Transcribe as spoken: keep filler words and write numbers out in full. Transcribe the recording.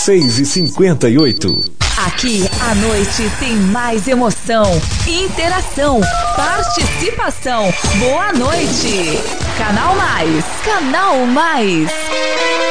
seis e cinquenta e oito. Aqui a noite tem mais emoção, interação, participação. Boa noite. Canal Mais. Canal Mais.